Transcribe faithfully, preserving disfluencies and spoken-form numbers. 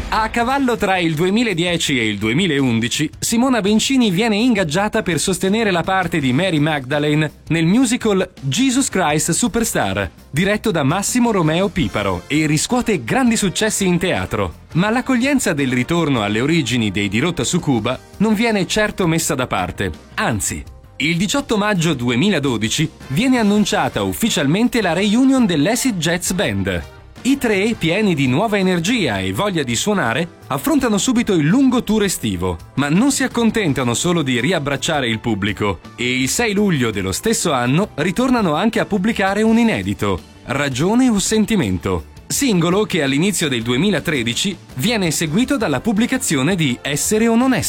A cavallo tra il duemiladieci e il duemilaundici, Simona Bencini viene ingaggiata per sostenere la parte di Mary Magdalene nel musical Jesus Christ Superstar, diretto da Massimo Romeo Piparo, e riscuote grandi successi in teatro. Ma l'accoglienza del ritorno alle origini dei Di Rotta su Cuba non viene certo messa da parte. Anzi, il diciotto maggio duemiladodici viene annunciata ufficialmente la reunion dell'Acid Jazz Band. I tre, pieni di nuova energia e voglia di suonare, affrontano subito il lungo tour estivo, ma non si accontentano solo di riabbracciare il pubblico e il sei luglio dello stesso anno ritornano anche a pubblicare un inedito, Ragione o Sentimento, singolo che all'inizio del duemilatredici viene seguito dalla pubblicazione di Essere o non essere.